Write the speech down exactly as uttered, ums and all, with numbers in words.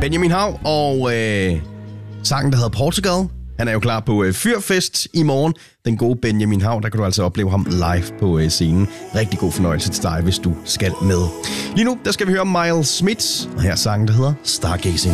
Benjamin Hav og øh, sangen, der hedder Portugal. Han er jo klar på øh, Fyrfest i morgen. Den gode Benjamin Hav, der kan du altså opleve ham live på øh, scenen. Rigtig god fornøjelse til dig, hvis du skal med. Lige nu, der skal vi høre Miles Smith, og her er sangen, der hedder Stargazing.